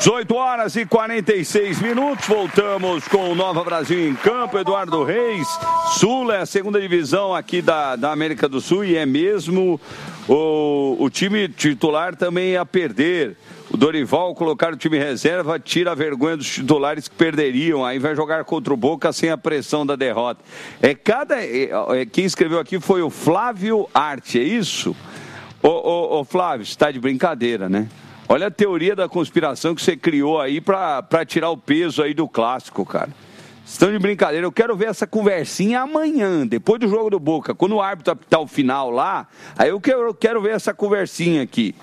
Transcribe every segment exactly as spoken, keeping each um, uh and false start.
dezoito horas e quarenta e seis minutos, voltamos com o Nova Brasil em campo. Eduardo Reis, Sula é a segunda divisão aqui da, da América do Sul e é mesmo o, o time titular também ia perder. O Dorival colocar o time reserva, tira a vergonha dos titulares que perderiam, aí vai jogar contra o Boca sem a pressão da derrota. É cada, é, é, quem escreveu aqui foi o Flávio Arte, é isso? Ô, ô, ô Flávio, você está de brincadeira, né? Olha a teoria da conspiração que você criou aí para tirar o peso aí do clássico, cara. Estão de brincadeira. Eu quero ver essa conversinha amanhã, depois do jogo do Boca. Quando o árbitro apitar o final lá, aí eu quero, eu quero ver essa conversinha aqui.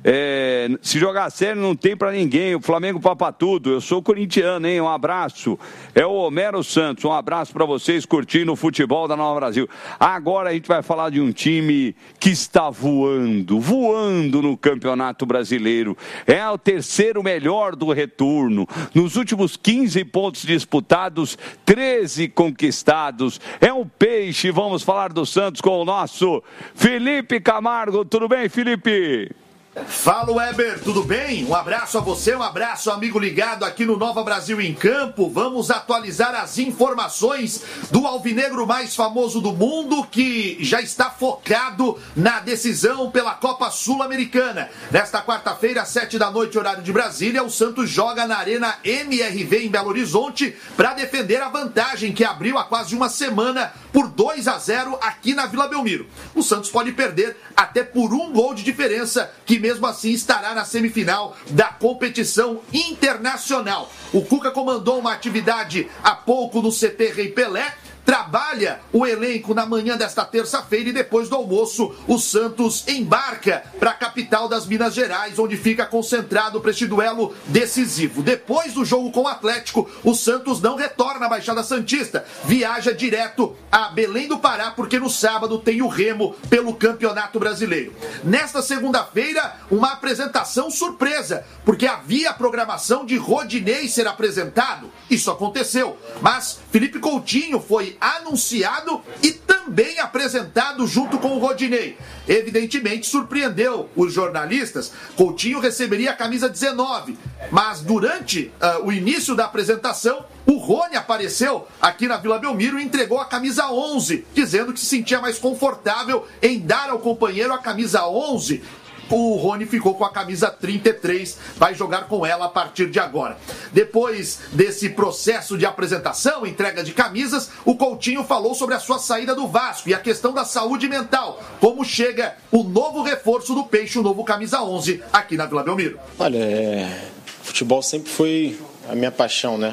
É, se jogar sério não tem pra ninguém. O Flamengo papa tudo. Eu sou corintiano, hein? Um abraço. É o Homero Santos. Um abraço pra vocês curtindo o futebol da Nova Brasil. Agora a gente vai falar de um time que está voando, voando no Campeonato Brasileiro. É o terceiro melhor do retorno. Nos últimos quinze pontos disputados, treze conquistados. É um peixe. Vamos falar do Santos com o nosso Felipe Camargo. Tudo bem, Felipe? Fala, Weber, tudo bem? Um abraço a você, um abraço, amigo ligado aqui no Nova Brasil em Campo. Vamos atualizar as informações do alvinegro mais famoso do mundo, que já está focado na decisão pela Copa Sul-Americana. Nesta quarta-feira, às sete da noite, horário de Brasília, o Santos joga na Arena M R V em Belo Horizonte para defender a vantagem que abriu há quase uma semana por dois a zero aqui na Vila Belmiro. O Santos pode perder até por um gol de diferença, que mesmo assim estará na semifinal da competição internacional. O Cuca comandou uma atividade há pouco no C T Rei Pelé, trabalha o elenco na manhã desta terça-feira e depois do almoço o Santos embarca para a capital das Minas Gerais, onde fica concentrado para este duelo decisivo. Depois do jogo com o Atlético, o Santos não retorna à Baixada Santista, viaja direto a Belém do Pará, porque no sábado tem o Remo pelo Campeonato Brasileiro. Nesta segunda-feira, uma apresentação surpresa, porque havia a programação de Rodinei ser apresentado. Isso aconteceu, mas Felipe Coutinho foi anunciado e também apresentado junto com o Rodinei. Evidentemente surpreendeu os jornalistas. Coutinho receberia a camisa dezenove, mas durante uh, o início da apresentação, o Rony apareceu aqui na Vila Belmiro e entregou a camisa onze, dizendo que se sentia mais confortável em dar ao companheiro a camisa onze. O Rony ficou com a camisa trinta e três, vai jogar com ela a partir de agora. Depois desse processo de apresentação, entrega de camisas, o Coutinho falou sobre a sua saída do Vasco e a questão da saúde mental. Como chega o novo reforço do Peixe, o novo camisa onze, aqui na Vila Belmiro. Olha, é... futebol sempre foi a minha paixão, né?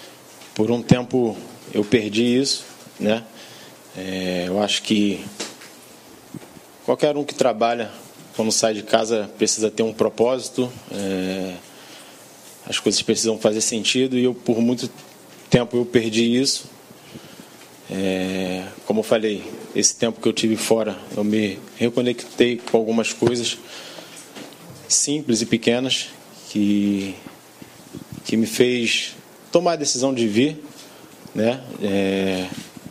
Por um tempo eu perdi isso, né? É... Eu acho que qualquer um que trabalha, quando sai de casa, precisa ter um propósito, é, as coisas precisam fazer sentido, e eu, por muito tempo, eu perdi isso. É, como eu falei, esse tempo que eu tive fora, eu me reconectei com algumas coisas simples e pequenas que, que me fez tomar a decisão de vir, né? É,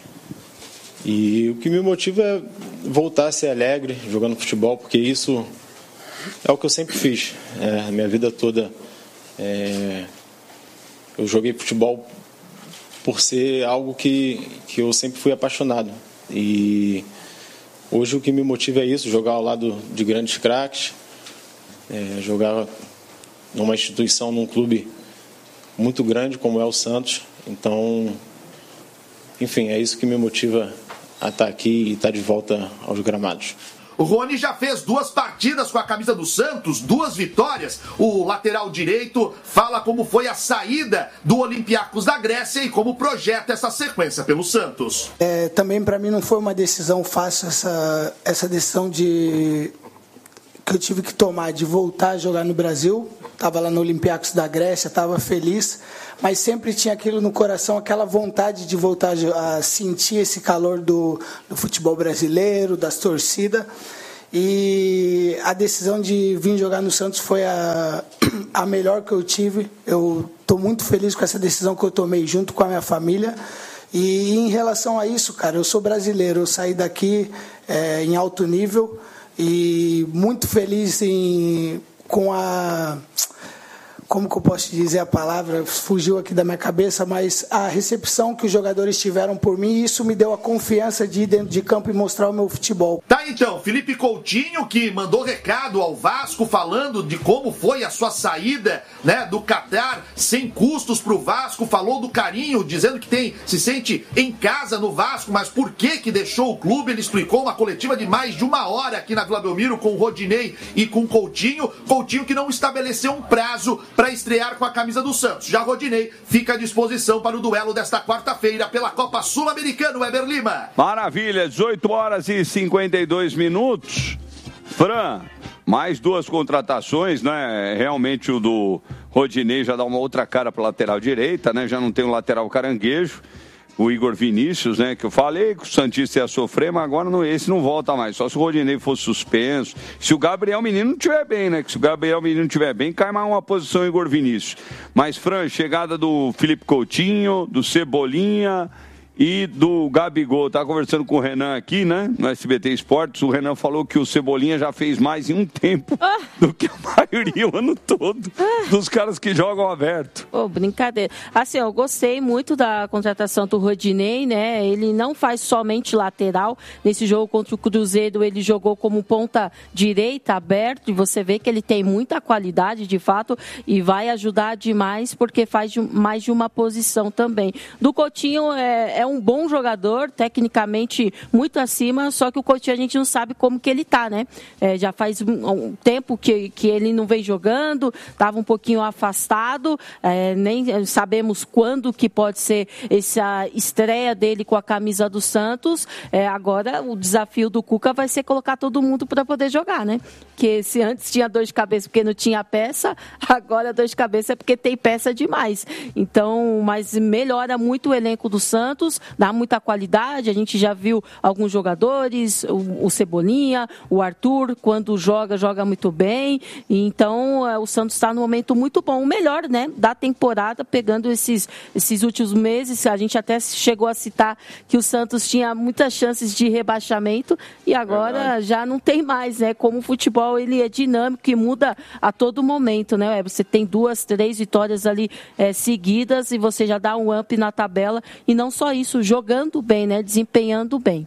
e o que me motiva é voltar a ser alegre jogando futebol, porque isso é o que eu sempre fiz. É, a minha vida toda é, eu joguei futebol por ser algo que, que eu sempre fui apaixonado. E hoje o que me motiva é isso, jogar ao lado de grandes craques, é, jogar numa instituição, num clube muito grande como é o Santos. Então, enfim, é isso que me motiva a estar aqui e estar de volta aos gramados. O Rony já fez duas partidas com a camisa do Santos, duas vitórias. O lateral direito fala como foi a saída do Olympiacos da Grécia e como projeta essa sequência pelo Santos. É, também para mim não foi uma decisão fácil essa, essa decisão de que eu tive que tomar de voltar a jogar no Brasil. Estava lá no Olympiacos da Grécia, estava feliz, mas sempre tinha aquilo no coração, aquela vontade de voltar a sentir esse calor do, do futebol brasileiro, das torcidas. E a decisão de vir jogar no Santos foi a, a melhor que eu tive. Eu estou muito feliz com essa decisão que eu tomei junto com a minha família. E em relação a isso, cara, eu sou brasileiro, eu saí daqui é, em alto nível e muito feliz em, com a... como que eu posso dizer a palavra, fugiu aqui da minha cabeça, mas a recepção que os jogadores tiveram por mim, isso me deu a confiança de ir dentro de campo e mostrar o meu futebol. Tá, então, Felipe Coutinho, que mandou recado ao Vasco falando de como foi a sua saída, né, do Catar, sem custos pro Vasco, falou do carinho, dizendo que tem, se sente em casa no Vasco, mas por que que deixou o clube? Ele explicou uma coletiva de mais de uma hora aqui na Vila Belmiro com o Rodinei e com o Coutinho, Coutinho que não estabeleceu um prazo para estrear com a camisa do Santos. Já Rodinei fica à disposição para o duelo desta quarta-feira pela Copa Sul-Americana, Weber Lima. Maravilha, dezoito horas e cinquenta e dois minutos. Fran, mais duas contratações, né? Realmente o do Rodinei já dá uma outra cara para lateral direita, né? Já não tem o lateral caranguejo. O Igor Vinícius, né, que eu falei que o Santista ia sofrer, mas agora não, esse não volta mais. Só se o Rodinei fosse suspenso. Se o Gabriel Menino não estiver bem, né? Que se o Gabriel Menino não estiver bem, cai mais uma posição o Igor Vinícius. Mas, Fran, chegada do Felipe Coutinho, do Cebolinha e do Gabigol. Estava conversando com o Renan aqui, né, no S B T Esportes. O Renan falou que o Cebolinha já fez mais em um tempo ah. do que a maioria o ano todo ah. dos caras que jogam aberto. Oh, brincadeira. Assim, eu gostei muito da contratação do Rodinei, né? Ele não faz somente lateral. Nesse jogo contra o Cruzeiro, ele jogou como ponta direita, aberto, e você vê que ele tem muita qualidade, de fato, e vai ajudar demais, porque faz mais de uma posição também. Do Coutinho, é, é um bom jogador, tecnicamente muito acima, só que o Coutinho a gente não sabe como que ele tá, né? É, já faz um, um tempo que, que ele não vem jogando, estava um pouquinho afastado, é, nem sabemos quando que pode ser essa estreia dele com a camisa do Santos. É, agora o desafio do Cuca vai ser colocar todo mundo para poder jogar, né? Que se antes tinha dor de cabeça porque não tinha peça, agora dor de cabeça é porque tem peça demais. Então, mas melhora muito o elenco do Santos, dá muita qualidade. A gente já viu alguns jogadores, o, o Cebolinha, o Arthur, quando joga, joga muito bem. E então, é, o Santos está num momento muito bom, o melhor, né, da temporada, pegando esses, esses últimos meses. A gente até chegou a citar que o Santos tinha muitas chances de rebaixamento e agora Verdade. já não tem mais, né? Como o futebol ele é dinâmico e muda a todo momento, né? Você tem duas, três vitórias ali é, seguidas e você já dá um up na tabela. E não só isso, jogando bem, né? Desempenhando bem.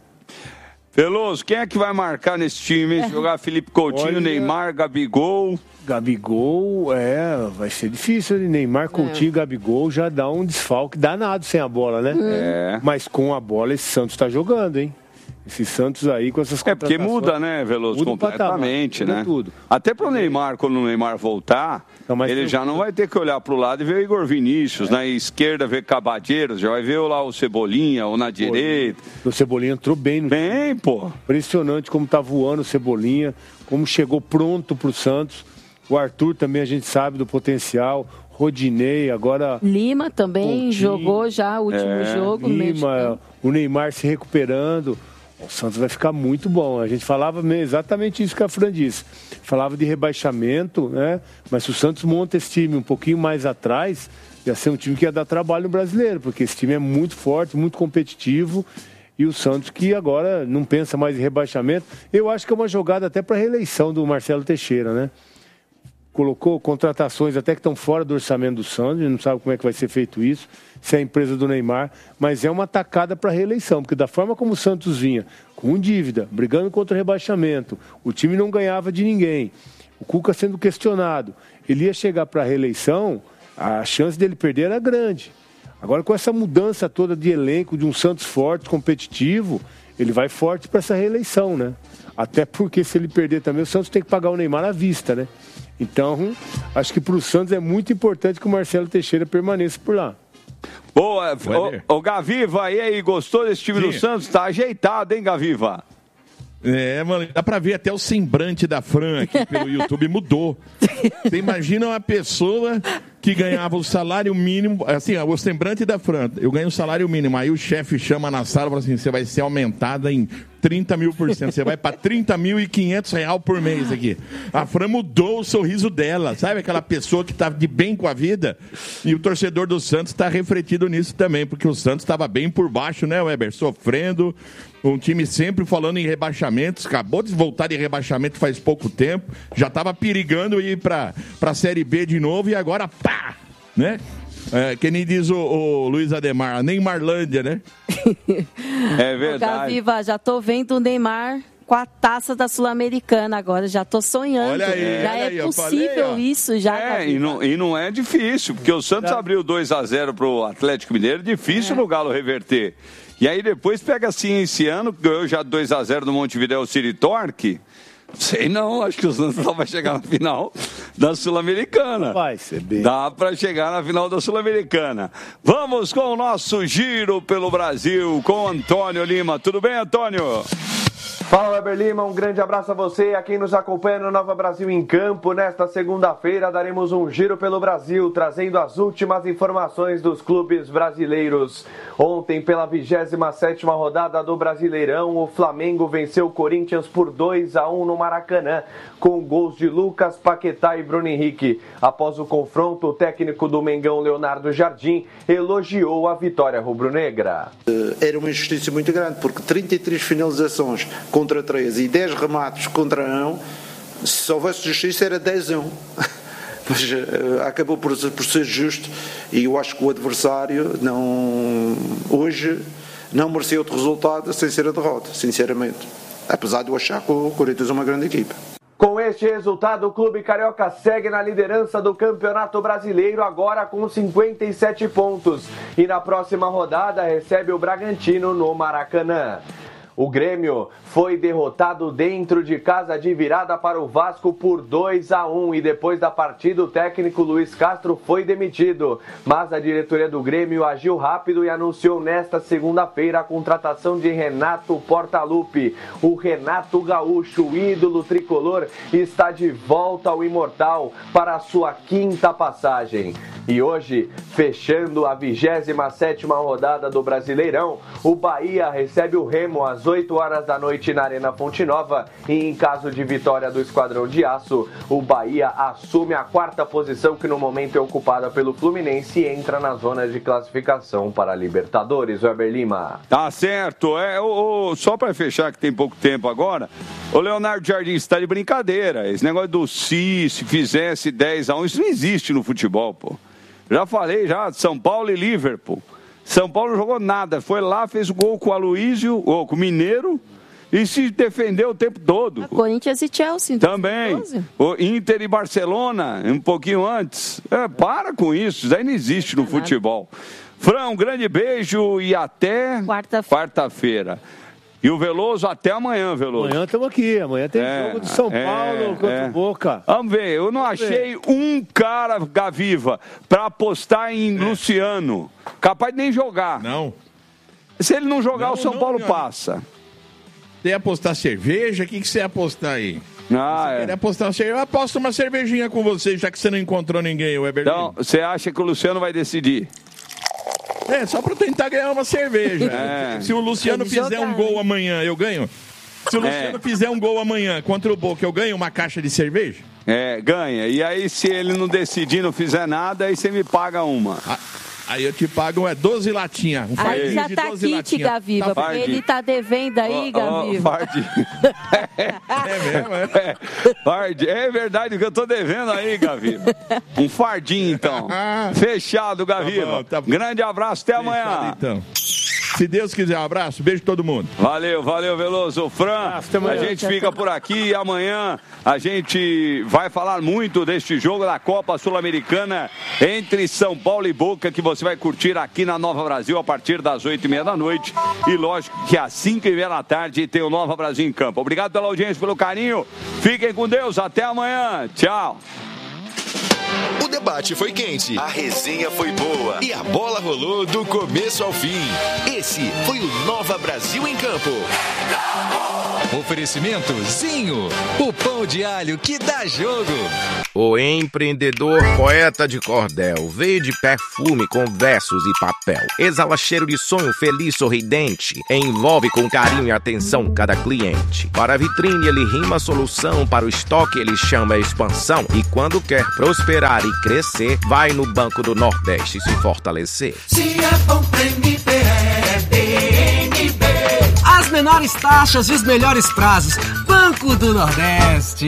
Veloso, quem é que vai marcar nesse time? É. Jogar Felipe Coutinho, Olha... Neymar, Gabigol. Gabigol, é, vai ser difícil. Neymar, Coutinho, é. Gabigol já dá um desfalque danado sem a bola, né? É. Mas com a bola esse Santos tá jogando, hein? Esse Santos aí com essas contratações... É porque muda, né, Veloso? Muda completamente, patamar, né? Tudo. Até pro Neymar, quando o Neymar voltar, então, ele já não vai ter que olhar pro lado e ver o Igor Vinícius. É. Na esquerda ver Cabadeiros, já vai ver lá o Cebolinha, ou na direita. O Cebolinha entrou bem no Bem, time. pô. Impressionante como tá voando o Cebolinha, como chegou pronto pro Santos. O Arthur também a gente sabe do potencial. Rodinei, agora... Lima também Coutinho, jogou já o último é. jogo. Lima, o Neymar se recuperando. O Santos vai ficar muito bom. A gente falava exatamente isso que a Fran disse. Falava de rebaixamento, né? Mas se o Santos monta esse time um pouquinho mais atrás, ia ser um time que ia dar trabalho no brasileiro, porque esse time é muito forte, muito competitivo. E o Santos que agora não pensa mais em rebaixamento. Eu acho que é uma jogada até para a reeleição do Marcelo Teixeira, né? Colocou contratações até que estão fora do orçamento do Santos, a gente não sabe como é que vai ser feito isso, se é a empresa do Neymar, mas é uma tacada para a reeleição, porque da forma como o Santos vinha, com dívida, brigando contra o rebaixamento, o time não ganhava de ninguém, o Cuca sendo questionado, ele ia chegar para a reeleição, a chance dele perder era grande. Agora com essa mudança toda de elenco, de um Santos forte, competitivo, ele vai forte para essa reeleição, né? Até porque se ele perder também, o Santos tem que pagar o Neymar à vista, né? Então, acho que para o Santos é muito importante que o Marcelo Teixeira permaneça por lá. Boa, ô, ô Gaviva, e aí, gostou desse time Sim. do Santos? Tá ajeitado, hein, Gaviva? É, mano, dá pra ver até o semblante da Fran aqui pelo YouTube, mudou. Você imagina uma pessoa que ganhava o salário mínimo, assim, o semblante da Fran, eu ganho o salário mínimo, aí o chefe chama na sala e fala assim, você vai ser aumentada em trinta mil por cento, você vai para trinta mil e quinhentos reais por mês aqui. A Fran mudou o sorriso dela, sabe aquela pessoa que está de bem com a vida? E o torcedor do Santos está refletido nisso também, porque o Santos estava bem por baixo, né, Weber? Sofrendo, um time sempre falando em rebaixamentos, acabou de voltar de rebaixamento faz pouco tempo, já estava perigando ir para a Série B de novo e agora, pá, né? É, que nem diz o, o Luiz Ademar, nem Marlândia, né? É verdade. Gaviva, já tô vendo o Neymar com a taça da Sul-Americana agora, já tô sonhando. Olha aí, já olha é aí, eu possível falei, isso, já. É, e não, e não é difícil, porque o Santos abriu dois a zero pro Atlético Mineiro, difícil é. no Galo reverter. E aí depois pega assim esse ano, ganhou já dois a zero no Montevidéu City Torque. Sei não, acho que o Santos só vai chegar na final da Sul-Americana. Vai ser bem. Dá para chegar na final da Sul-Americana. Vamos com o nosso giro pelo Brasil com Antônio Lima. Tudo bem, Antônio? Fala, Weber Lima, um grande abraço a você e a quem nos acompanha no Nova Brasil em Campo. Nesta segunda-feira daremos um giro pelo Brasil, trazendo as últimas informações dos clubes brasileiros. Ontem, pela vigésima sétima rodada do Brasileirão, o Flamengo venceu o Corinthians por dois a um no Maracanã, com gols de Lucas Paquetá e Bruno Henrique. Após o confronto, o técnico do Mengão, Leonardo Jardim, elogiou a vitória rubro-negra. Era uma injustiça muito grande, porque trinta e três finalizações contra três e dez remates contra um, se houvesse justiça era dez a um. Mas uh, acabou por, por ser justo e eu acho que o adversário não, hoje não merecia outro resultado sem ser a derrota, sinceramente. Apesar de eu achar que o Corinthians é uma grande equipa. Com este resultado, o Clube Carioca segue na liderança do Campeonato Brasileiro, agora com cinquenta e sete pontos. E na próxima rodada recebe o Bragantino no Maracanã. O Grêmio foi derrotado dentro de casa de virada para o Vasco por dois a um e depois da partida o técnico Luiz Castro foi demitido. Mas a diretoria do Grêmio agiu rápido e anunciou nesta segunda-feira a contratação de Renato Portaluppi. O Renato Gaúcho, o ídolo tricolor, está de volta ao Imortal para a sua quinta passagem. E hoje, fechando a vigésima sétima rodada do Brasileirão, o Bahia recebe o Remo às oito horas da noite na Arena Fonte Nova e em caso de vitória do Esquadrão de Aço, o Bahia assume a quarta posição que no momento é ocupada pelo Fluminense e entra na zona de classificação para a Libertadores. Weber Lima. Tá certo. É, o, o, só para fechar, que tem pouco tempo agora, o Leonardo Jardim está de brincadeira. Esse negócio do se, se fizesse dez a um, isso não existe no futebol, pô. Já falei, já, São Paulo e Liverpool. São Paulo não jogou nada, foi lá, fez o gol com o Aloísio, ou com o Mineiro, e se defendeu o tempo todo. A Corinthians e Chelsea. Também. O Inter e Barcelona, um pouquinho antes. É, para com isso, isso aí não existe no futebol. Fran, um grande beijo e até quarta-feira. Quarta-feira. E o Veloso até amanhã, Veloso. Amanhã estamos aqui. Amanhã tem é, jogo do São é, Paulo contra é. o Boca. Vamos ver. Eu não Vamos achei ver. um cara, Gaviva, para apostar em é. Luciano. Capaz de nem jogar. Não. Se ele não jogar, não, o São não, Paulo não. passa. Você ia apostar cerveja? O que, que você ia apostar aí? Ah, você é. quer apostar uma cerveja? Eu aposto uma cervejinha com você, já que você não encontrou ninguém, Weber. Então, você acha que o Luciano vai decidir? É, só para tentar ganhar uma cerveja. É. Se o Luciano fizer um gol amanhã, eu ganho? Se o Luciano é. fizer um gol amanhã contra o Boca, eu ganho uma caixa de cerveja? É, ganha. E aí, se ele não decidir, não fizer nada, aí você me paga uma. Ah, aí eu te pago é doze latinhas. Um aí já tá kit, Gaviva, tá porque ele tá devendo aí, oh, Gaviva. Oh, é, é mesmo, é? É, é verdade, o que eu tô devendo aí, Gaviva. Um fardinho, então. Fechado, Gaviva. Tá bom, tá bom. Grande abraço, até Fechado, amanhã. Então. Se Deus quiser, um abraço, beijo todo mundo. Valeu, valeu, Veloso. Fran, a gente fica por aqui e amanhã a gente vai falar muito deste jogo da Copa Sul-Americana entre São Paulo e Boca, que você vai curtir aqui na Nova Brasil a partir das oito e meia da noite. E lógico que às cinco e meia da tarde tem o Nova Brasil em campo. Obrigado pela audiência, pelo carinho. Fiquem com Deus, até amanhã. Tchau. O debate foi quente, a resenha foi boa e a bola rolou do começo ao fim. Esse foi o Nova Brasil em Campo. Oferecimento Zinho, o pão de alho que dá jogo. O empreendedor poeta de cordel veio de perfume com versos e papel. Exala cheiro de sonho feliz, sorridente. Envolve com carinho e atenção cada cliente. Para a vitrine ele rima a solução, para o estoque ele chama a expansão. E quando quer prosperar e crescer, vai no Banco do Nordeste se fortalecer. Se é bom pra M B, é B N B. As menores taxas e os melhores prazos. Banco do Nordeste.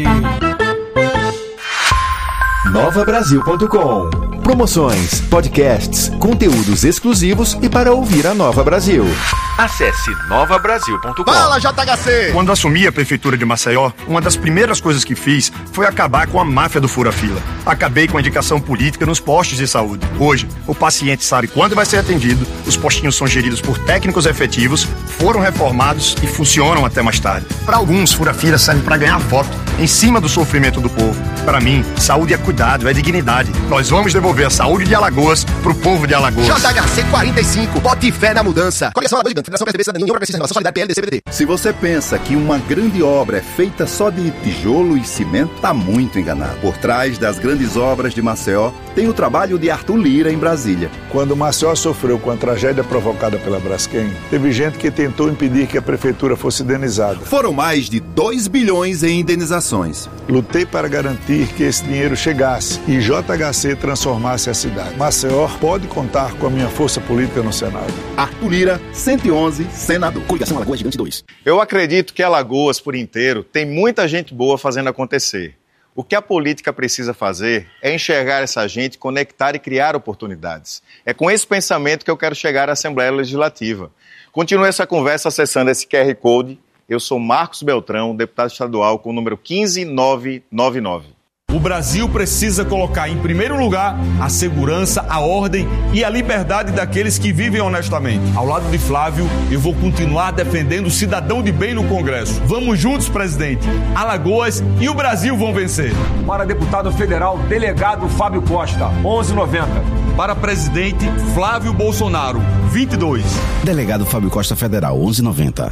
nova brasil ponto com. Promoções, podcasts, conteúdos exclusivos e para ouvir a Nova Brasil. Acesse nova brasil ponto com. Fala, J H C! Quando assumi a prefeitura de Maceió, uma das primeiras coisas que fiz foi acabar com a máfia do fura-fila. Acabei com a indicação política nos postos de saúde. Hoje, o paciente sabe quando vai ser atendido, os postinhos são geridos por técnicos efetivos, foram reformados e funcionam até mais tarde. Para alguns, fura-fila serve para ganhar voto em cima do sofrimento do povo. Para mim, saúde é cuidado, é dignidade. Nós vamos devolver a saúde de Alagoas pro povo de Alagoas. J H C quarenta e cinco, bote fé na mudança. Coligação Alagoas Gigante, Federação P S D B, Cidadania, União Progressista, Renovação Solidária, P L D C, P D T. Se você pensa que uma grande obra é feita só de tijolo e cimento, tá muito enganado. Por trás das grandes obras de Maceió, tem o trabalho de Arthur Lira em Brasília. Quando Maceió sofreu com a tragédia provocada pela Braskem, teve gente que tentou impedir que a prefeitura fosse indenizada. Foram mais de dois bilhões em indenizações. Lutei para garantir que esse dinheiro chegasse e J H C transformasse a cidade. Maceió pode contar com a minha força política no Senado. Arthur Lira, cento e onze, senador. Coligação Alagoas Gigante dois. Eu acredito que Alagoas, por inteiro, tem muita gente boa fazendo acontecer. O que a política precisa fazer é enxergar essa gente, conectar e criar oportunidades. É com esse pensamento que eu quero chegar à Assembleia Legislativa. Continue essa conversa acessando esse Q R Code. Eu sou Marcos Beltrão, deputado estadual com o número quinze mil novecentos e noventa e nove. O Brasil precisa colocar em primeiro lugar a segurança, a ordem e a liberdade daqueles que vivem honestamente. Ao lado de Flávio, eu vou continuar defendendo o cidadão de bem no Congresso. Vamos juntos, presidente. Alagoas e o Brasil vão vencer. Para deputado federal, delegado Fábio Costa, onze e noventa. Para presidente, Flávio Bolsonaro, vinte e dois. Delegado Fábio Costa Federal, onze e noventa.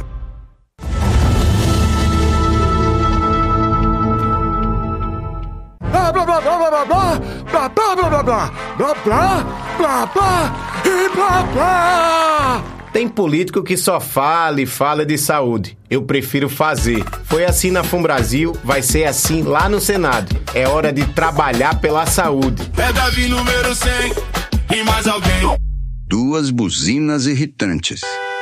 Blá blá blá blá blá blá blá blá blá blá blá blá blá blá e blá blá. Tem político que só fala e fala de saúde. Eu prefiro fazer. Foi assim na FUNBrasil, vai ser assim lá no Senado. É hora de trabalhar pela saúde. É Davi número cem e mais alguém. Duas buzinas irritantes.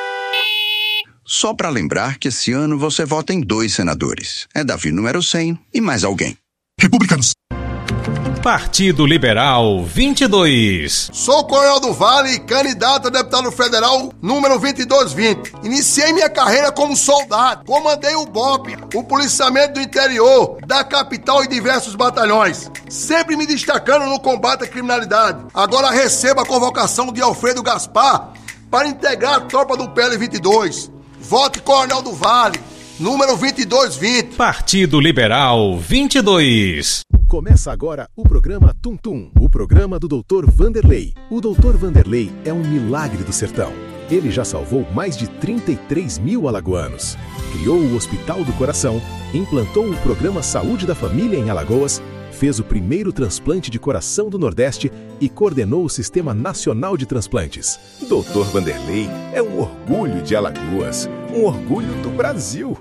Só para lembrar que esse ano você vota em dois senadores. É Davi número cem e mais alguém. Republicanos. Partido Liberal vinte e dois. Sou Coronel do Vale, candidato a deputado federal número vinte e dois vinte. Iniciei minha carreira como soldado. Comandei o B O P, o policiamento do interior, da capital e diversos batalhões. Sempre me destacando no combate à criminalidade. Agora recebo a convocação de Alfredo Gaspar para integrar a tropa do P L vinte e dois. Vote Coronel do Vale, número vinte e dois vinte. Partido Liberal vinte e dois. Começa agora o programa Tum Tum, o programa do doutor Vanderlei. O doutor Vanderlei é um milagre do sertão. Ele já salvou mais de trinta e três mil alagoanos. Criou o Hospital do Coração, implantou o programa Saúde da Família em Alagoas, fez o primeiro transplante de coração do Nordeste e coordenou o Sistema Nacional de Transplantes. doutor Vanderlei é um orgulho de Alagoas, um orgulho do Brasil.